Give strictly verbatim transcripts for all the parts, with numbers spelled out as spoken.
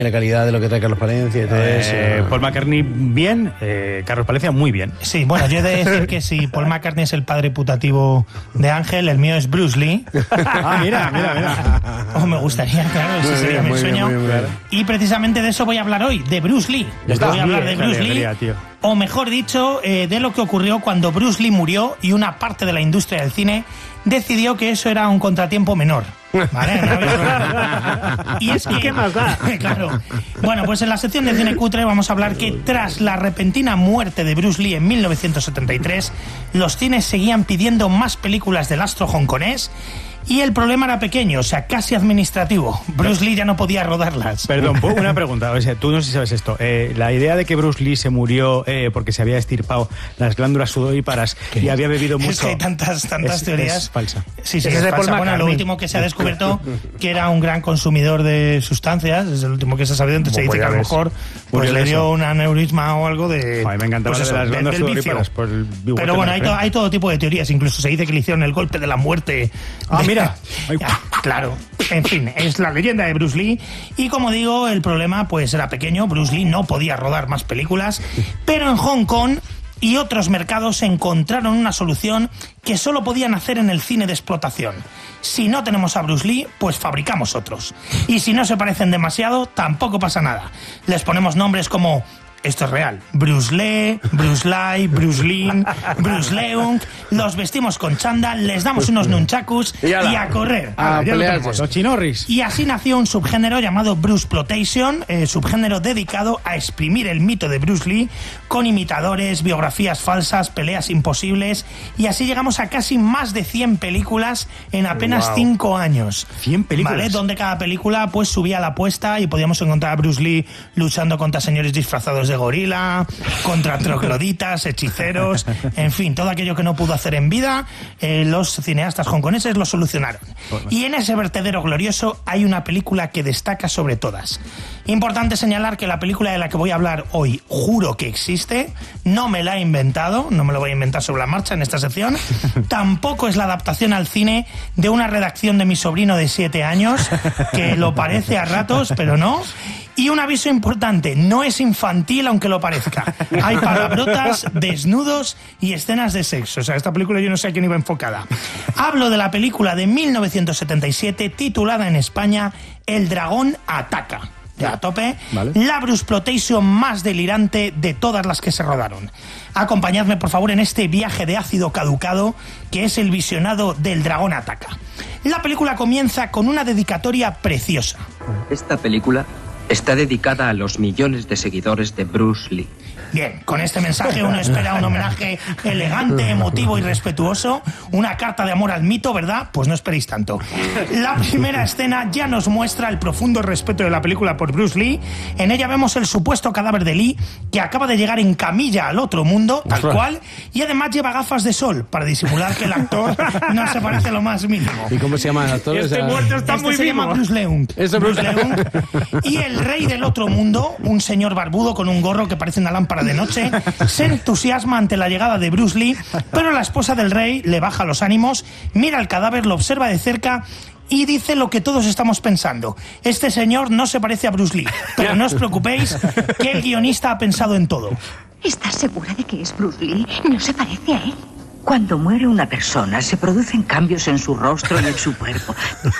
La calidad de lo que trae Carlos Palencia y todo eh, eso. Paul McCartney bien, eh, Carlos Palencia muy bien. Sí, bueno, yo he de decir que si Paul McCartney es el padre putativo de Ángel, el mío es Bruce Lee. Ah, mira, mira, mira. O me gustaría, claro, ese Muy sería bien, mi muy sueño. bien, muy bien, claro. Y precisamente de eso voy a hablar hoy, de Bruce Lee. Ya está. Voy a hablar de Bien, Bruce qué Lee, alegría, tío. o mejor dicho, eh, de lo que ocurrió cuando Bruce Lee murió y una parte de la industria del cine decidió que eso era un contratiempo menor. ¿Vale? ¿No? Y es que, ¿Qué más da? Claro. Bueno, pues en la sección de cine cutre vamos a hablar que tras la repentina muerte de Bruce Lee en mil novecientos setenta y tres, los cines seguían pidiendo más películas del astro hongkonés. Y el problema era pequeño, o sea, casi administrativo. Bruce Lee ya no podía rodarlas. Perdón, una pregunta. O sea, tú no sé si sabes esto. Eh, la idea de que Bruce Lee se murió eh, porque se había estirpado las glándulas sudoríparas y había bebido mucho. Es que hay tantas, tantas es, teorías. Es falsa. Sí, sí, Ese es, es de falsa. Paul Bueno, lo McCartney. último que se ha descubierto que era un gran consumidor de sustancias, es el último que se ha sabido. Entonces se Pues dice ya que a lo ves. mejor pues Murió le de dio eso. un aneurisma o algo de. A mí me encantaba pues de eso, las del- glándulas del vicio. sudoríparas por el bigote Pero bueno, de hay, la to- frente. hay todo tipo de teorías. Incluso se dice que le hicieron el golpe de la muerte. Ah, de- mira. Ay. Claro. En fin, es la leyenda de Bruce Lee. Y como digo, el problema pues era pequeño. Bruce Lee no podía rodar más películas. Pero en Hong Kong y otros mercados encontraron una solución que solo podían hacer en el cine de explotación. Si no tenemos a Bruce Lee, pues fabricamos otros. Y si no se parecen demasiado, tampoco pasa nada. Les ponemos nombres como... Esto es real. Bruce Lee, Bruce Lai, Bruce Lin, Bruce Leung. Los vestimos con chándal, les damos unos nunchakus y, Y ala. a correr. A Ala, ya lo pelearse. tenemos. Los chinorris. Y así nació un subgénero llamado Bruce Plotation, eh, subgénero dedicado a exprimir el mito de Bruce Lee con imitadores, biografías falsas, peleas imposibles, y así llegamos a casi más de cien películas en apenas cinco años. cien películas. ¿Vale? Donde cada película pues subía la apuesta y podíamos encontrar a Bruce Lee luchando contra señores disfrazados de gorila, contra trogloditas, hechiceros, en fin, todo aquello que no pudo hacer en vida, eh, los cineastas hongkoneses lo solucionaron. Y en ese vertedero glorioso hay una película que destaca sobre todas. Importante señalar que la película de la que voy a hablar hoy, juro que existe, no me la he inventado, no me lo voy a inventar sobre la marcha en esta sección, tampoco es la adaptación al cine de una redacción de mi sobrino de siete años, que lo parece a ratos, pero no. Y un aviso importante, no es infantil aunque lo parezca. Hay palabrotas, desnudos y escenas de sexo. O sea, esta película yo no sé a quién iba enfocada. Hablo de la película de mil novecientos setenta y siete titulada en España El dragón ataca. Ya a tope, Vale. la Bruceplotation más delirante de todas las que se rodaron. Acompañadme por favor en este viaje de ácido caducado que es el visionado del dragón ataca. La película comienza con una dedicatoria preciosa. Esta película está dedicada a los millones de seguidores de Bruce Lee. Bien, con este mensaje uno espera un homenaje elegante, emotivo y respetuoso, una carta de amor al mito, ¿verdad? Pues no esperéis tanto. La primera escena ya nos muestra el profundo respeto de la película por Bruce Lee. En ella vemos el supuesto cadáver de Lee, que acaba de llegar en camilla al otro mundo, tal cual, y además lleva gafas de sol para disimular que el actor no se parece lo más mínimo. ¿Y cómo se llama el actor? Este O sea, muerto está Este muy se vivo. llama Bruce Leung. Eso, Bruce Bruce- Leung. Y el rey del otro mundo, un señor barbudo con un gorro que parece una lámpara de noche, se entusiasma ante la llegada de Bruce Lee, pero la esposa del rey le baja los ánimos, mira el cadáver, lo observa de cerca y dice lo que todos estamos pensando. Este señor no se parece a Bruce Lee, pero no os preocupéis que el guionista ha pensado en todo. ¿Estás segura de que es Bruce Lee? No se parece a él. Cuando muere una persona, se producen cambios en su rostro y en su cuerpo.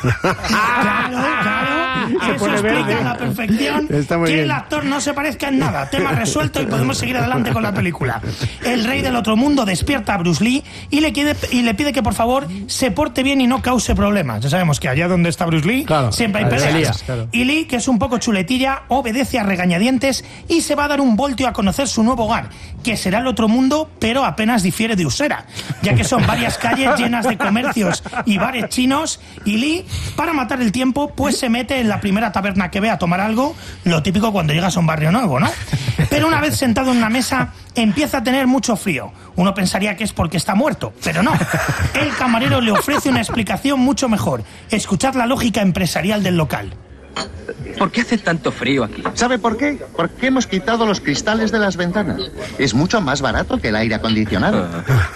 Claro, claro. Se Eso pone explica verde. a la perfección Está muy que bien. el actor no se parezca en nada. Tema resuelto y podemos seguir adelante con la película. El rey del otro mundo despierta a Bruce Lee y le, quiere, y le pide que por favor se porte bien y no cause problemas. Ya sabemos que allá donde está Bruce Lee Claro, siempre hay se peleas. lía, claro. Y Lee, que es un poco chuletilla, obedece a regañadientes y se va a dar un voltio a conocer su nuevo hogar, que será el otro mundo, pero apenas difiere de Usera, ya que son varias calles llenas de comercios y bares chinos, y Lee, para matar el tiempo, pues se mete en la primera taberna que ve a tomar algo, lo típico cuando llegas a un barrio nuevo, ¿no? Pero una vez sentado en una mesa, empieza a tener mucho frío. Uno pensaría que es porque está muerto, pero no. El camarero le ofrece una explicación mucho mejor. Escuchad la lógica empresarial del local. ¿Por qué hace tanto frío aquí? ¿Sabe por qué? Porque hemos quitado los cristales de las ventanas. Es mucho más barato que el aire acondicionado.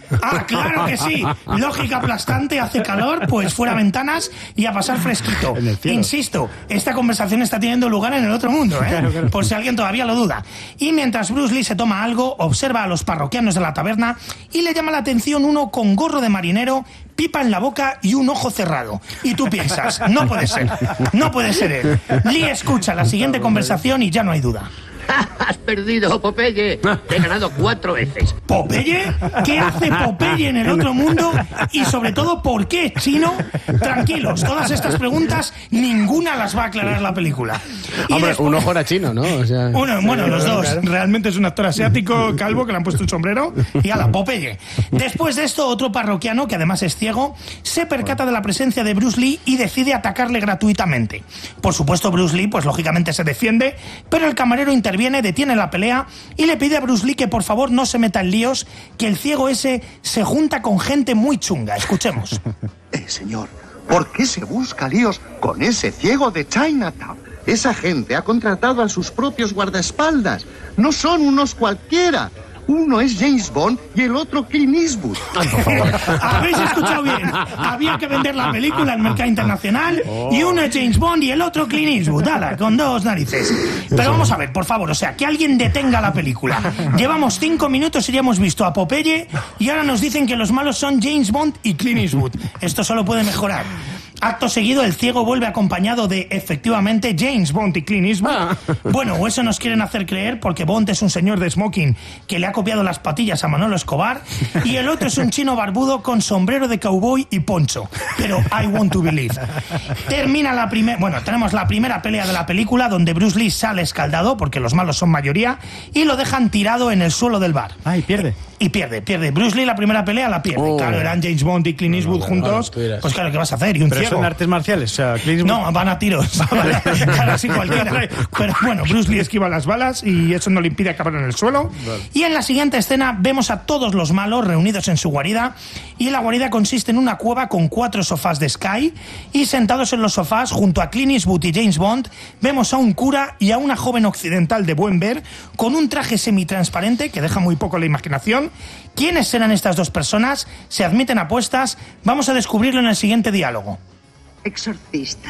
Ah, claro que sí. Lógica aplastante, hace calor, pues fuera ventanas y a pasar fresquito. Insisto, esta conversación está teniendo lugar en el otro mundo, ¿eh? Claro, claro. Por si alguien todavía lo duda. Y mientras Bruce Lee se toma algo, observa a los parroquianos de la taberna y le llama la atención uno con gorro de marinero, pipa en la boca y un ojo cerrado. Y tú piensas, no puede ser, no puede ser él. Lee escucha la siguiente conversación y ya no hay duda. Has perdido, Popeye. Te he ganado cuatro veces. ¿Popeye? ¿Qué hace Popeye en el otro mundo? Y sobre todo, ¿por qué chino? Tranquilos, todas estas preguntas, ninguna las va a aclarar la película. Y Hombre, después... un ojo era chino, ¿no? O sea... Uno, bueno, los dos. Realmente es un actor asiático, calvo, que le han puesto un sombrero y a la Popeye. Después de esto, otro parroquiano, que además es ciego, se percata de la presencia de Bruce Lee y decide atacarle gratuitamente. Por supuesto, Bruce Lee, pues lógicamente se defiende, pero el camarero interviene Viene, detiene la pelea y le pide a Bruce Lee que por favor no se meta en líos, que el ciego ese se junta con gente muy chunga. Escuchemos. Eh, señor, ¿por qué se busca líos con ese ciego de Chinatown? Esa gente ha contratado a sus propios guardaespaldas. No son unos cualquiera. Uno es James Bond y el otro Clint Eastwood. Ay, por favor. Habéis escuchado bien. Había que vender la película en mercado internacional y uno es James Bond y el otro Clint Eastwood. Ala, con dos narices. Pero vamos a ver, por favor, o sea, que alguien detenga la película. Llevamos cinco minutos y ya hemos visto a Popeye y ahora nos dicen que los malos son James Bond y Clint Eastwood. Esto solo puede mejorar. Acto seguido, el ciego vuelve acompañado de, efectivamente, James Bond y Clint Eastwood. Ah. Bueno, o eso nos quieren hacer creer porque Bond es un señor de smoking que le ha copiado las patillas a Manolo Escobar y el otro es un chino barbudo con sombrero de cowboy y poncho. Pero I want to believe. Termina la primera... Bueno, tenemos la primera pelea de la película donde Bruce Lee sale escaldado porque los malos son mayoría y lo dejan tirado en el suelo del bar. Ah, y pierde. Y pierde, pierde. Bruce Lee la primera pelea la pierde. Oh. Claro, eran James Bond y Clint Eastwood no, no, juntos. No, no, pues claro, ¿qué vas a hacer? Y un Pero ciego. son artes marciales, o sea, Clint Eastwood... No, van a tiros. Claro, sí, cualquiera. Pero bueno, Bruce Lee esquiva las balas y eso no le impide acabar en el suelo. Vale. Y en la siguiente escena vemos a todos los malos reunidos en su guarida. Y la guarida consiste en una cueva con cuatro sofás de Sky. Y sentados en los sofás, junto a Clint Eastwood y James Bond, vemos a un cura y a una joven occidental de buen ver, con un traje semitransparente que deja muy poco la imaginación. ¿Quiénes serán estas dos personas? Se admiten apuestas. Vamos a descubrirlo en el siguiente diálogo. Exorcista,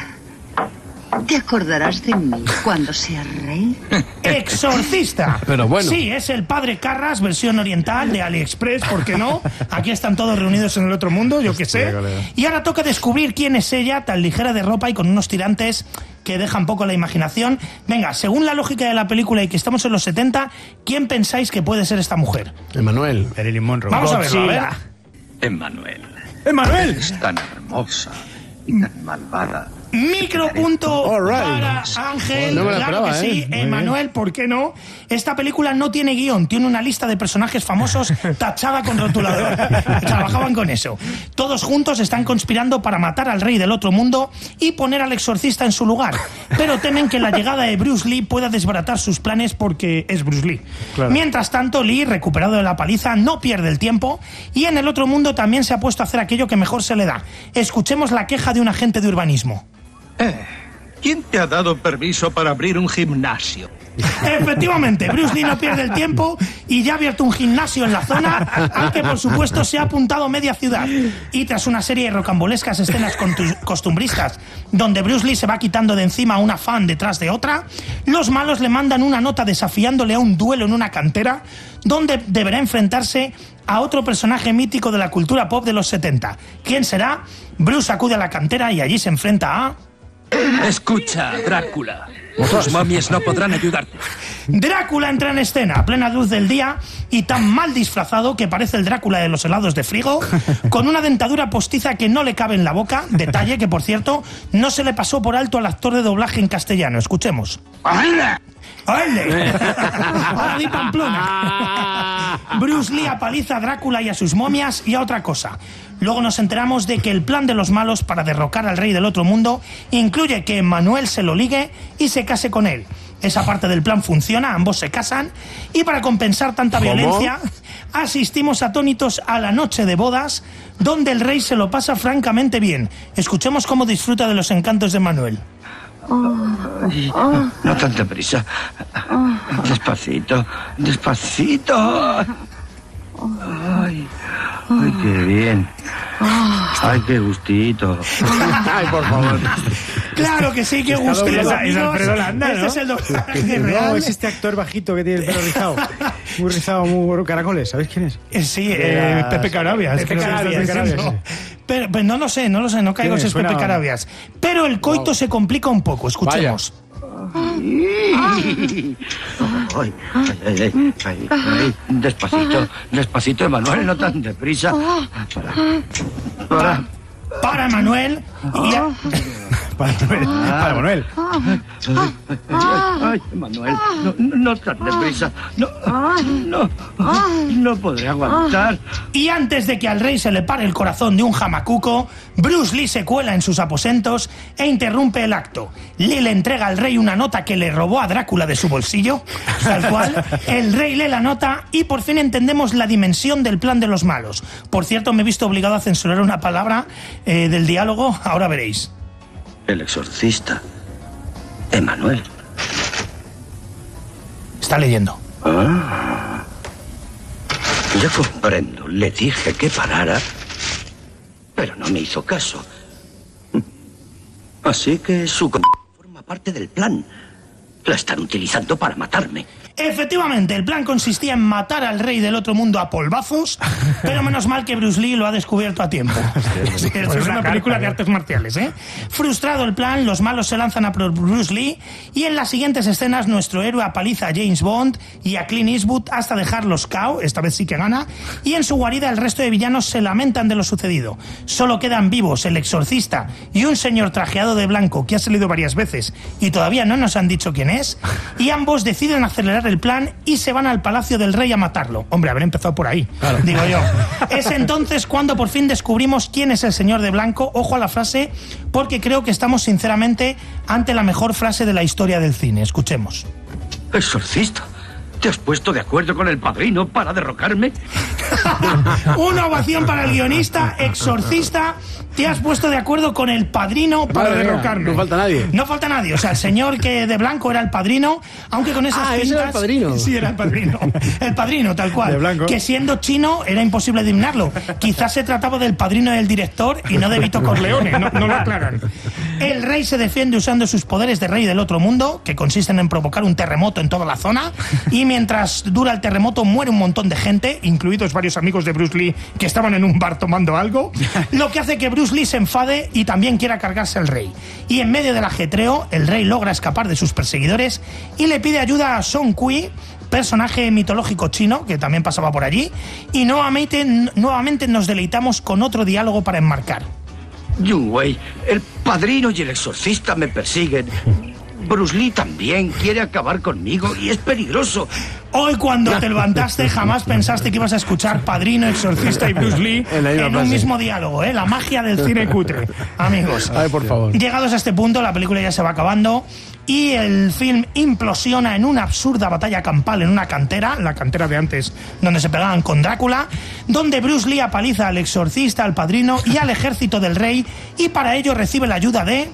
¿te acordarás de mí cuando seas rey? ¡Exorcista! Pero bueno. Sí, es el padre Carras, versión oriental de AliExpress, ¿por qué no? Aquí están todos reunidos en el otro mundo, yo qué sé. Y ahora toca descubrir quién es ella, tan ligera de ropa y con unos tirantes que dejan poco la imaginación. Venga, según la lógica de la película y que estamos en los setenta, ¿quién pensáis que puede ser esta mujer? Emmanuel. Marilyn Monroe. Vamos a verlo, a ver. Emmanuel. ¡Emmanuel! Es tan hermosa y tan malvada. Micropunto right. para Ángel, no me la claro esperaba, que sí, ¿eh? Emmanuel, ¿por qué no? Esta película no tiene guión, tiene una lista de personajes famosos tachada con rotulador. Trabajaban con eso. Todos juntos están conspirando para matar al rey del otro mundo y poner al exorcista en su lugar, pero temen que la llegada de Bruce Lee pueda desbaratar sus planes porque es Bruce Lee. Claro. Mientras tanto, Lee, recuperado de la paliza, no pierde el tiempo y en el otro mundo también se ha puesto a hacer aquello que mejor se le da. Escuchemos la queja de un agente de urbanismo. Eh, ¿quién te ha dado permiso para abrir un gimnasio? Efectivamente, Bruce Lee no pierde el tiempo y ya ha abierto un gimnasio en la zona al que por supuesto se ha apuntado media ciudad. Y tras una serie de rocambolescas escenas costumbristas donde Bruce Lee se va quitando de encima a una fan detrás de otra, los malos le mandan una nota desafiándole a un duelo en una cantera donde deberá enfrentarse a otro personaje mítico de la cultura pop de los setenta. ¿Quién será? Bruce acude a la cantera y allí se enfrenta a... Escucha, Drácula. Tus momias no podrán ayudarte. Drácula entra en escena a plena luz del día y tan mal disfrazado que parece el Drácula de los helados de frigo, con una dentadura postiza que no le cabe en la boca, detalle que, por cierto, no se le pasó por alto al actor de doblaje en castellano. Escuchemos. ¡Hala! Ahora di Pamplona. Bruce Lee apaliza a Drácula y a sus momias y a otra cosa. Luego nos enteramos de que el plan de los malos para derrocar al rey del otro mundo incluye que Emmanuel se lo ligue y se case con él. Esa parte del plan funciona, ambos se casan y para compensar tanta ¿Cómo? violencia asistimos atónitos a la noche de bodas donde el rey se lo pasa francamente bien. Escuchemos cómo disfruta de los encantos de Emmanuel. Ay, no tanta prisa. Despacito, despacito. Ay, Ay, qué bien. Ay, qué gustito. Ay, por favor. Claro que sí, qué gustito. Es amigos. Alfredo Landa, ¿no? Este es el doblaje No, real. es este actor bajito que tiene el pelo rizado. Muy rizado, muy caracoles. ¿Sabéis quién es? Eh, Sí, eh, Las- Pepe Carabias. Pepe que no sé Carabias, si estás Pepe diciendo. Carabias, Pero, pero no lo sé, no lo sé, no caigo ¿Quién si es? es Pepe Suena- Carabias. Pero el coito se complica un poco, escuchemos. Ay, ay, ay, ay, ay, ay. Despacito, despacito, Emanuel, no tan deprisa. Para, para. Para Manuel y a- Para Manuel. Para Manuel. Ay, Emanuel, no, no tan deprisa. No, no, no podré aguantar. Y antes de que al rey se le pare el corazón de un jamacuco, Bruce Lee se cuela en sus aposentos e interrumpe el acto. Lee le entrega al rey una nota que le robó a Drácula de su bolsillo, tal cual. El rey lee la nota y por fin entendemos la dimensión del plan de los malos. Por cierto, me he visto obligado a censurar una palabra eh, del diálogo, ahora veréis. El exorcista, Emanuel. Está leyendo. Ah, ya comprendo. Le dije que parara, pero no me hizo caso. Así que su con- forma parte del plan. La están utilizando para matarme. Efectivamente, el plan consistía en matar al rey del otro mundo a polvazos, pero menos mal que Bruce Lee lo ha descubierto a tiempo. Sí, esto es una película de artes marciales, ¿eh? Frustrado el plan, los malos se lanzan a por Bruce Lee y en las siguientes escenas nuestro héroe apaliza a James Bond y a Clint Eastwood hasta dejarlos cao, esta vez sí que gana, y en su guarida el resto de villanos se lamentan de lo sucedido. Solo quedan vivos el exorcista y un señor trajeado de blanco que ha salido varias veces y todavía no nos han dicho quién es, y ambos deciden acelerar el plan y se van al palacio del rey a matarlo. Hombre, haber empezado por ahí, claro. Digo yo. Es entonces cuando por fin descubrimos quién es el señor de blanco. Ojo a la frase, porque creo que estamos sinceramente ante la mejor frase de la historia del cine. Escuchemos. Exorcista, ¿te has puesto de acuerdo con el padrino para derrocarme? Una ovación para el guionista. Exorcista, te has puesto de acuerdo con el padrino para Madre mía, derrocarme. no falta nadie. No falta nadie. O sea, el señor que de blanco era el padrino, aunque con esas Ah, ese pintas... era el padrino. Sí, era el padrino. El padrino, tal cual. De blanco. Que siendo chino era imposible adivinarlo. Quizás se trataba del padrino del director y no de Vito Corleone. No, no lo aclaran. El rey se defiende usando sus poderes de rey del otro mundo, que consisten en provocar un terremoto en toda la zona, y mientras dura el terremoto muere un montón de gente, incluidos varios amigos de Bruce Lee que estaban en un bar tomando algo, lo que hace que Bruce Lee se enfade y también quiera cargarse al rey. Y en medio del ajetreo, el rey logra escapar de sus perseguidores y le pide ayuda a Song Kui, personaje mitológico chino que también pasaba por allí, y nuevamente, nuevamente nos deleitamos con otro diálogo para enmarcar. Yun Wei, el padrino y el exorcista me persiguen. Bruce Lee también quiere acabar conmigo y es peligroso. Hoy cuando te levantaste jamás pensaste que ibas a escuchar Padrino, Exorcista y Bruce Lee En la misma en un frase. mismo diálogo, ¿eh? La magia del cine cutre, amigos. Ay, por favor. Llegados a este punto, la película ya se va acabando y el film implosiona en una absurda batalla campal en una cantera, la cantera de antes donde se pegaban con Drácula, donde Bruce Lee apaliza al exorcista, al padrino y al ejército del rey, y para ello recibe la ayuda de...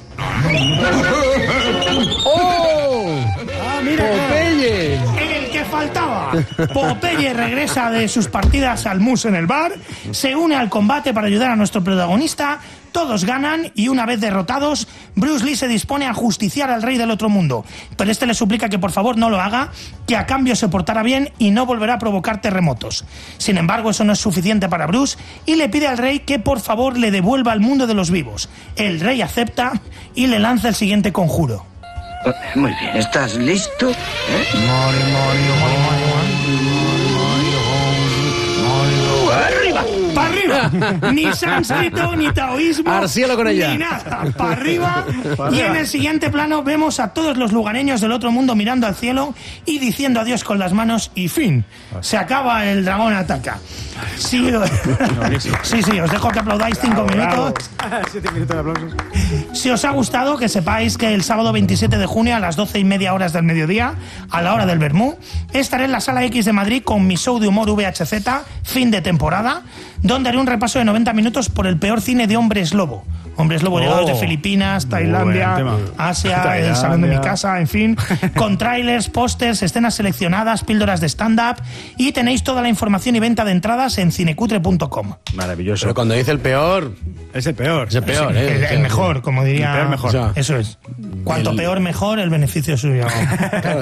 ¡Oh! ¡Ah, mira! ¡Popeye! El que faltaba. Popeye regresa de sus partidas al mus en el bar, se une al combate para ayudar a nuestro protagonista, todos ganan y una vez derrotados, Bruce Lee se dispone a ajusticiar al rey del otro mundo. Pero este le suplica que por favor no lo haga, que a cambio se portará bien y no volverá a provocar terremotos. Sin embargo, eso no es suficiente para Bruce y le pide al rey que por favor le devuelva al mundo de los vivos. El rey acepta y le lanza el siguiente conjuro. Muy bien, ¿estás listo? ¿Eh? ¡Arriba! ¡Para arriba! Ni sánscrito, ni taoísmo, Al cielo con ella. ni nada. ¡Para arriba! Y en el siguiente plano vemos a todos los lugareños del otro mundo mirando al cielo y diciendo adiós con las manos y fin. Se acaba, el dragón ataca. Sí, sí, sí, os dejo que aplaudáis cinco minutos. Siete minutos de aplausos. Si os ha gustado, que sepáis que el sábado veintisiete de junio a las doce y media horas del mediodía, a la hora del vermú, estaré en la Sala X de Madrid con mi show de humor V H Z, fin de temporada, donde haré un repaso de noventa minutos por el peor cine de hombres lobo. Hombres Lobo Oh, llegados de Filipinas, muy Tailandia, buen tema. Asia, Tailandia. el salón de mi casa, en fin. Con trailers, pósters, escenas seleccionadas, píldoras de stand-up. Y tenéis toda la información y venta de entradas en cinecutre punto com. Maravilloso. Pero cuando dice el peor, Es el peor. es el peor, ¿eh? El, el mejor, como diría. El peor mejor. Eso es. Cuanto El- peor, mejor, el beneficio suyo. Claro,